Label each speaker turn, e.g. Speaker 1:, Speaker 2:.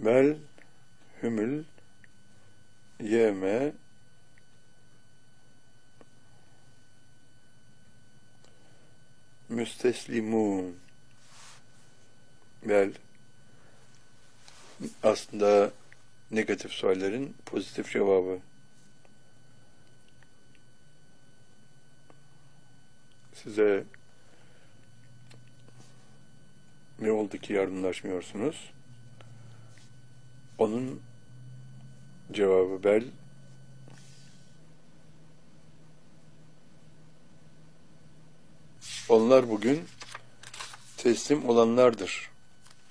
Speaker 1: vel hümül yeme müsteslimun. Vel aslında negatif suallerin pozitif cevabı. Size ne oldu ki yardımlaşmıyorsunuz? Onun cevabı bel onlar bugün teslim olanlardır.